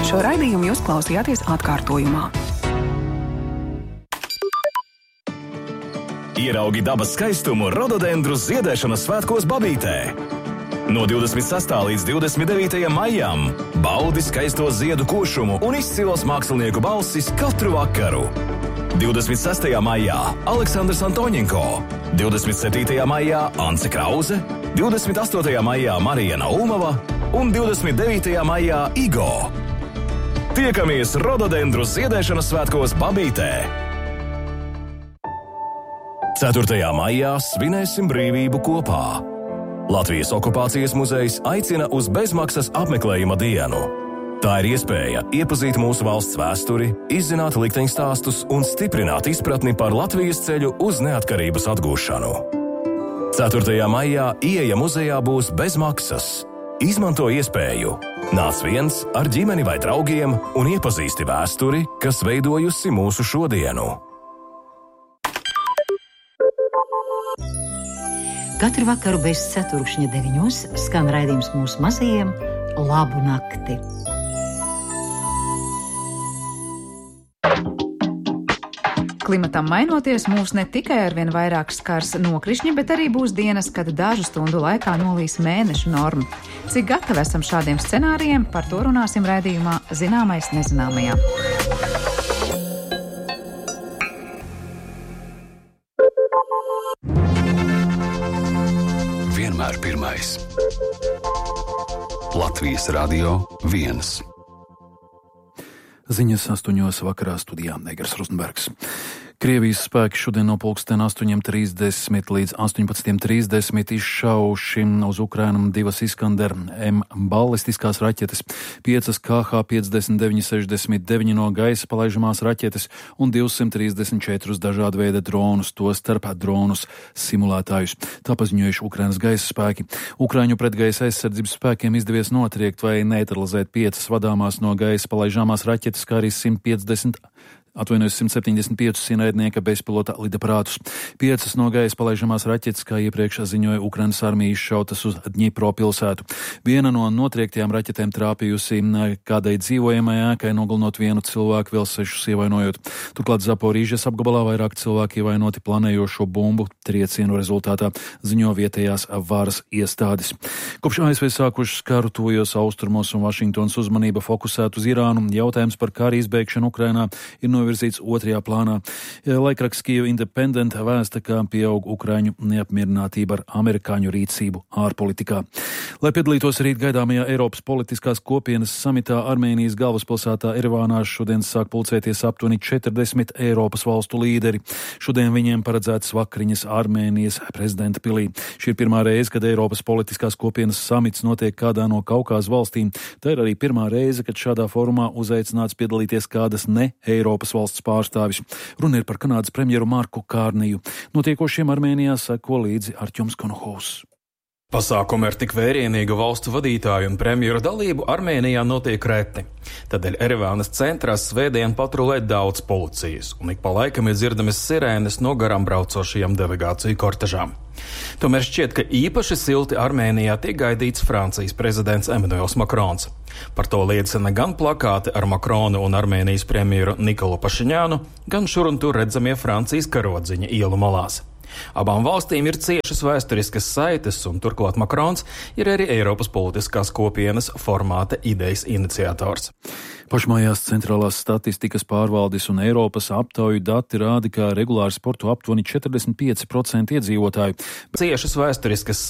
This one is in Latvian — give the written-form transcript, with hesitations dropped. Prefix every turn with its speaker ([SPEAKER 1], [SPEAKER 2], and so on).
[SPEAKER 1] Šo raidījumu jūs klausījāties atkārtojumā.
[SPEAKER 2] Ieraugi dabas skaistumu rododendru ziedēšanas svētkos Babītē. No 26. līdz 29. maijam baudi skaisto ziedu košumu un izcilos mākslinieku balsis katru vakaru. 26. maijā Aleksandrs Antoņenko, 27. maijā Ance Krauze, 28. maijā Marijana Ulmava un 29. maijā Igo. Tiekamies rododendru ziedēšanas svētkos Babītē. 4. maijā svinēsim brīvību kopā. Latvijas okupācijas muzejs aicina uz bezmaksas apmeklējuma dienu. Tā ir iespēja iepazīt mūsu valsts vēsturi, izzināt likteņstāstus un stiprināt izpratni par Latvijas ceļu uz neatkarības atgūšanu. 4. maijā ieeja muzejā būs bez maksas. Izmanto iespēju. Nāc viens ar ģimeni vai draugiem un iepazīsti vēsturi, kas veidojusi mūsu šodienu.
[SPEAKER 3] Katru vakaru bez ceturkšņa 9 skan raidījums mūsu mazajiem Labu nakti.
[SPEAKER 4] Klimatam mainoties, mūs ne tikai arvien vairāk skars nokrišņi, bet arī būs dienas, kad dažu stundu laikā nolīs mēnešu norma. Cik gatavi esam šādiem scenārijiem, par to runāsim raidījumā Zināmais nezināmajā.
[SPEAKER 5] Vienmēr pirmais. Latvijas Radio 1.
[SPEAKER 6] Ziņas 8 vakarā studijā Negers Rozenbergs. Krievijas spēki šodien no pulksten 8:30 līdz 18:30 izšauši uz Ukrainu 2 Iskander M balistiskās raķetes, 5 KH-59-69 no gaisa palaižamās raķetes un 234 dažāda veida dronus, tostarp dronus simulētājus. Tā paziņojuši Ukrainas gaisa spēki. Ukraiņu pretgaisa aizsardzības spēkiem izdevies notriekt vai neutralizēt 5 vadāmās no gaisa palaižamās raķetes, kā arī 175 ienaidnieka bezpilota lidaparātus. 5 no gaisa palaižamās raķetes, kā iepriekš ziņoja Ukrainas armija, izšautas uz Dņipro pilsētu. Viena no notriektajām raķetēm trāpījusi kādai dzīvojamai ēkai, nogalinot vienu cilvēku, vēl 6 ievainojot. Turklāt Zaporīžas apgabalā vairāk cilvēki ievainoti planējošo bumbu triecienu rezultātā, ziņo vietējās varas iestādes. Kopš ASV sākušas karu tuvajos austrumos un Vašingtonas uzmanība fokusēt uz Irānu, jautājums par kara izbeigšanu Ukrainā ir novirzīts otrajā plānā. Laikraksts Kyiv Independent vēsta, ka pieaug Ukraiņu neapmierinātība ar amerikāņu rīcību ārpolitikā. Lai piedalītos rīt gaidāmajā Eiropas politiskās kopienas samitā Armēnijas galvaspilsētā Erevānā, šodien sāk pulcēties aptuveni 40 Eiropas valstu līderi. Šodien viņiem paredzētas vakariņas Armēnijas prezidenta pilī. Šī ir pirmā reize, kad Eiropas politiskās kopienas samits notiek kādā no Kaukāzu valstīm. Tā ir arī pirmā reize, kad šādā formā uzaicināts piedalīties kādas ne Eiropas valsts pārstāvis. Runa ir par Kanādas premjeru Marku Kārniju. Notiekošiem Armēnijā seko līdzi Artjoms Konohovs.
[SPEAKER 7] Pasākumi ar tik vērienīgu valstu vadītāju un premjeru dalību Armēnijā notiek reti. Tādēļ Erevānas centrā svētdien patrulē daudz policijas, un ik pa laikam ir dzirdamas sirēnes no garām braucošajām delegāciju kortežām. Tomēr šķiet, ka īpaši silti Armēnijā tiek gaidīts Francijas prezidents Emmanuels Makrons. Par to liecina gan plakāti ar Makronu un Armēnijas premjeru Nikolu Pašiņānu, gan šur un tur redzamie Francijas karodziņa ielu malās. Abām valstīm ir ciešas vēsturiskas saites, un turklāt Makrons ir arī Eiropas politiskās kopienas formāta idejas iniciators.
[SPEAKER 6] Pašmājās centrālās statistikas pārvaldes un Eiropas aptauju dati rāda, ka regulāri sporto aptuveni 45% iedzīvotāju.
[SPEAKER 7] Ciešas vēsturiskas